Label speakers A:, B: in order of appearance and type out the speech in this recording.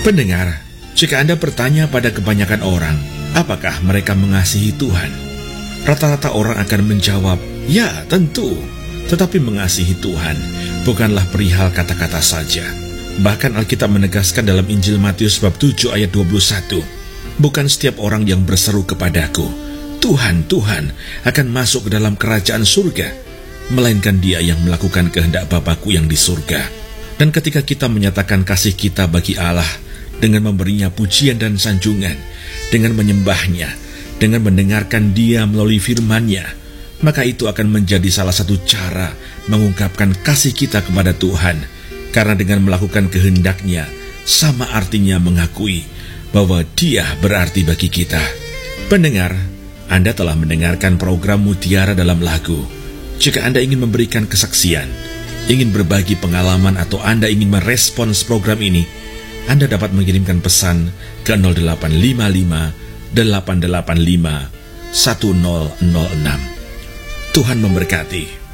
A: Pendengar, jika Anda bertanya pada kebanyakan orang, apakah mereka mengasihi Tuhan? Rata-rata orang akan menjawab, ya tentu. Tetapi mengasihi Tuhan bukanlah perihal kata-kata saja. Bahkan Alkitab menegaskan dalam Injil Matius bab 7 ayat 21, bukan setiap orang yang berseru kepadaku, Tuhan, Tuhan, akan masuk ke dalam kerajaan surga, melainkan dia yang melakukan kehendak Bapa-Ku yang di surga. Dan ketika kita menyatakan kasih kita bagi Allah, dengan memberinya pujian dan sanjungan, dengan menyembahnya, dengan mendengarkan dia melalui firman-Nya, maka itu akan menjadi salah satu cara mengungkapkan kasih kita kepada Tuhan. Karena dengan melakukan kehendak-Nya, sama artinya mengakui bahwa dia berarti bagi kita. Pendengar, Anda telah mendengarkan program Mutiara dalam Lagu. Jika Anda ingin memberikan kesaksian, ingin berbagi pengalaman, atau Anda ingin merespons program ini, Anda dapat mengirimkan pesan ke 0855 885 1006. Tuhan memberkati.